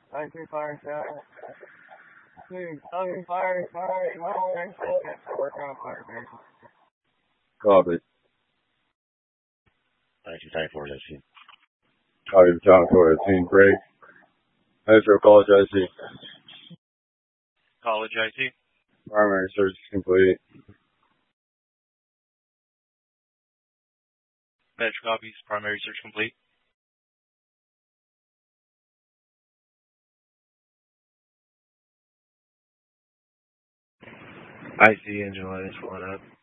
I fire shot. Fire. Work on fire station. Copy. 9294 JC. Copy, John Tour, Team Break. Metro College IC. College IC. Primary search is complete. Metro copies. Primary search complete. IC engine light is pulling up.